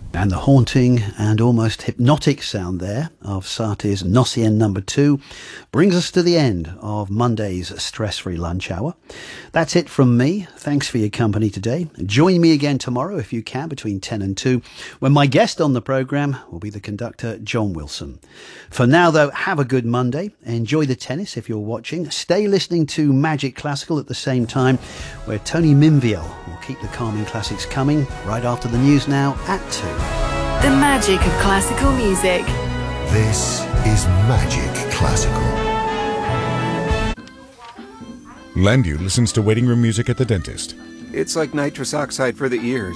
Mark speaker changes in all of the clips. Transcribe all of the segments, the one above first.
Speaker 1: And the haunting and almost hypnotic sound there of Satie's Nocien number 2 brings us to the end of Monday's stress-free lunch hour. That's it from me. Thanks for your company today. Join me again tomorrow if you can between 10 and 2 when my guest on the programme will be the conductor John Wilson. For now though, have a good Monday. Enjoy the tennis if you're watching. Stay listening to Magic Classical at the same time where Tony Minviel will keep the calming classics coming right after the news now at 2.
Speaker 2: The magic of classical music.
Speaker 3: This is Magic Classical.
Speaker 4: Landu listens to waiting room music at the dentist.
Speaker 5: It's like nitrous oxide for the ears.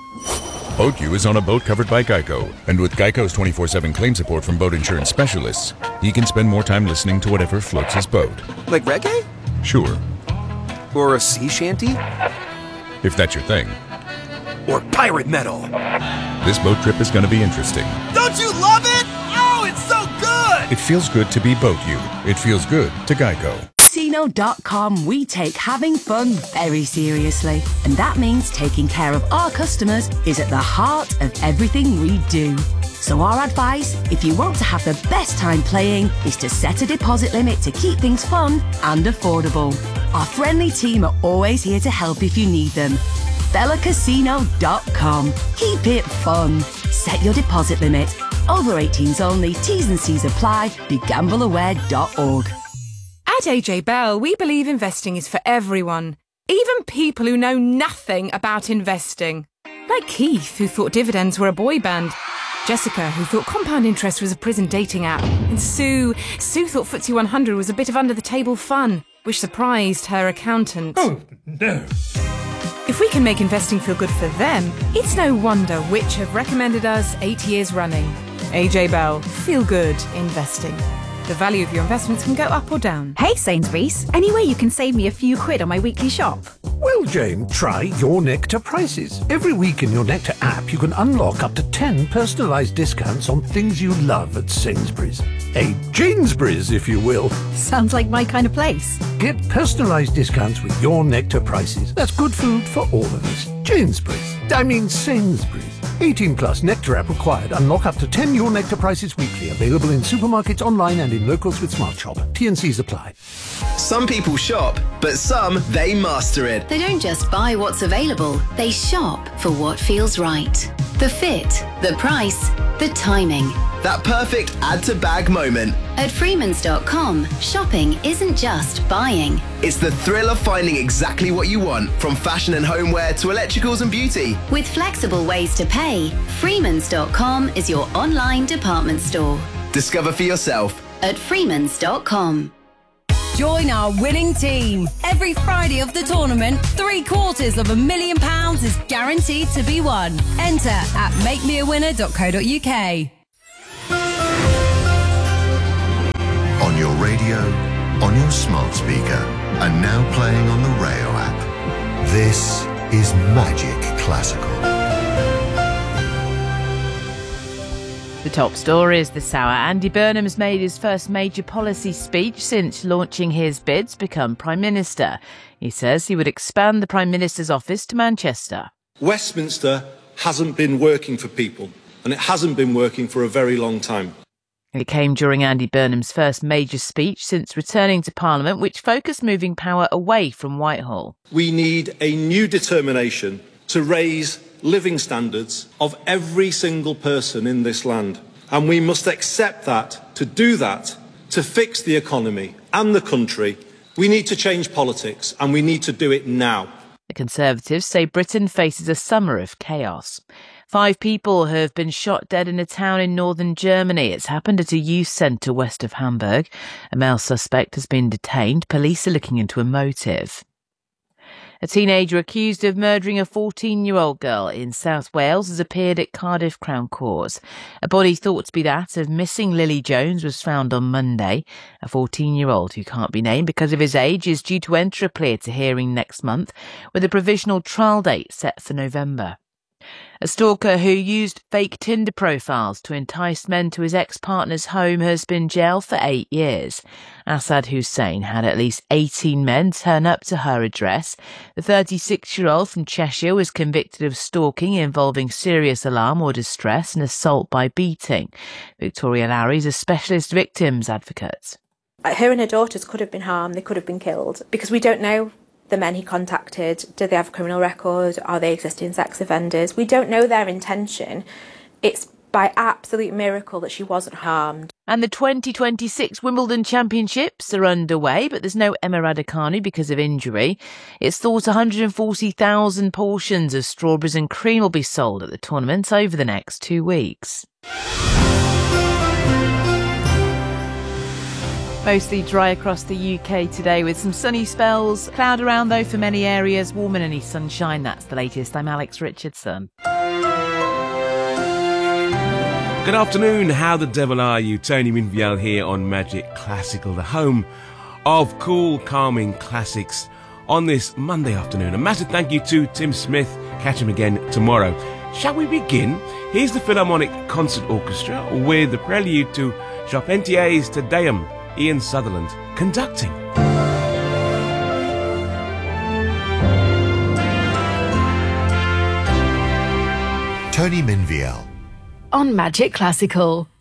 Speaker 4: BoatU is on a boat covered by Geico, and with Geico's 24/7 claim support from boat insurance specialists, he can spend more time listening to whatever floats his boat.
Speaker 5: Like reggae?
Speaker 4: Sure.
Speaker 5: Or a sea shanty?
Speaker 4: If that's your thing.
Speaker 5: Or pirate metal?
Speaker 4: This boat trip is going to be interesting.
Speaker 6: Don't you love it? Oh, it's so good!
Speaker 4: It feels good to be BoatU. It feels good to Geico.
Speaker 7: Casino.com, we take having fun very seriously. And that means taking care of our customers is at the heart of everything we do. So our advice, if you want to have the best time playing, is to set a deposit limit to keep things fun and affordable. Our friendly team are always here to help if you need them. BellaCasino.com. Keep it fun. Set your deposit limit. Over 18s only. T's and C's apply. BeGambleAware.org.
Speaker 8: At AJ Bell, we believe investing is for everyone, even people who know nothing about investing. Like Keith, who thought dividends were a boy band. Jessica, who thought compound interest was a prison dating app. And Sue thought FTSE 100 was a bit of under-the-table fun, which surprised her accountant.
Speaker 6: Oh, no.
Speaker 8: If we can make investing feel good for them, it's no wonder which have recommended us 8 years running. AJ Bell, feel good investing. The value of your investments can go up or down.
Speaker 9: Hey Sainsbury's, any way you can save me a few quid on my weekly shop?
Speaker 10: Well, Jane, try Your Nectar Prices. Every week in Your Nectar app, you can unlock up to 10 personalised discounts on things you love at Sainsbury's. A Janesbury's, if you will.
Speaker 9: Sounds like my kind of place.
Speaker 10: Get personalised discounts with Your Nectar Prices. That's good food for all of us. Sainsbury's. 18 plus Nectar app required. Unlock up to 10 Your Nectar Prices weekly. Available in supermarkets, online and in locals with Smart Shop. T&Cs apply.
Speaker 11: Some people shop, but some, they master it.
Speaker 12: They don't just buy what's available, they shop for what feels right. The fit, the price, the timing.
Speaker 11: That perfect add-to-bag moment.
Speaker 12: At Freemans.com, shopping isn't just buying.
Speaker 11: It's the thrill of finding exactly what you want, from fashion and homeware to electricals and beauty.
Speaker 12: With flexible ways to pay, Freemans.com is your online department store.
Speaker 11: Discover for yourself
Speaker 12: at Freemans.com.
Speaker 13: Join our winning team. Every Friday of the tournament, £750,000 is guaranteed to be won. Enter at makemeawinner.co.uk.
Speaker 3: On your radio, on your smart speaker, and now playing on the Rayo app. This is Magic Classical.
Speaker 14: The top stories this hour. Andy Burnham has made his first major policy speech since launching his bid to become Prime Minister. He says he would expand the Prime Minister's office to Manchester.
Speaker 15: Westminster hasn't been working for people, and it hasn't been working for a very long time.
Speaker 14: It came during Andy Burnham's first major speech since returning to Parliament, which focused moving power away from Whitehall.
Speaker 15: We need a new determination to raise living standards of every single person in this land. And we must accept that, to do that, to fix the economy and the country, we need to change politics, and we need to do it now.
Speaker 14: The Conservatives say Britain faces a summer of chaos. 5 people have been shot dead in a town in northern Germany. It's happened at a youth centre west of Hamburg. A male suspect has been detained. Police are looking into a motive. A teenager accused of murdering a 14-year-old girl in South Wales has appeared at Cardiff Crown Court. A body thought to be that of missing Lily Jones was found on Monday. A 14-year-old who can't be named because of his age is due to enter a plea to hearing next month, with a provisional trial date set for November. A stalker who used fake Tinder profiles to entice men to his ex-partner's home has been jailed for 8 years. Assad Hussein had at least 18 men turn up to her address. The 36-year-old from Cheshire was convicted of stalking involving serious alarm or distress and assault by beating. Victoria Lowry is a specialist victims advocate.
Speaker 16: Her and her daughters could have been harmed, they could have been killed, because we don't know the men he contacted. Do they have a criminal record? Are they existing sex offenders? We don't know their intention. It's by absolute miracle that she wasn't harmed.
Speaker 14: And the 2026 Wimbledon Championships are underway, but there's no Emma Raducanu because of injury. It's thought 140,000 portions of strawberries and cream will be sold at the tournament over the next 2 weeks. Mostly dry across the UK today with some sunny spells. Cloud around though for many areas. Warm and any sunshine. That's the latest. I'm Alex Richardson.
Speaker 17: Good afternoon. How the devil are you? Tony Minviel here on Magic Classical, the home of cool, calming classics on this Monday afternoon. A massive thank you to Tim Smith. Catch him again tomorrow. Shall we begin? Here's the Philharmonic Concert Orchestra with the prelude to Charpentier's Te Deum. Ian Sutherland conducting.
Speaker 3: Tony Minviel
Speaker 2: on Magic Classical.